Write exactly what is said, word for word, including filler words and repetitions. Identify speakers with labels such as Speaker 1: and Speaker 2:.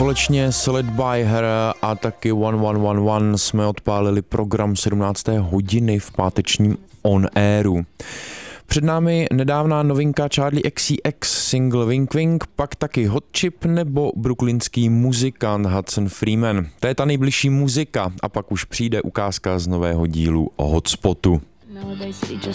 Speaker 1: Společně s Led by Her a taky one one one one jsme odpálili program sedmnácté hodiny v pátečním On Airu. Před námi nedávná novinka Charli X C X, single Wink Wink, pak taky Hot Chip nebo brooklynský muzikant Hudson Freeman. To je ta nejbližší muzika a pak už přijde ukázka z nového dílu o Hotspotu.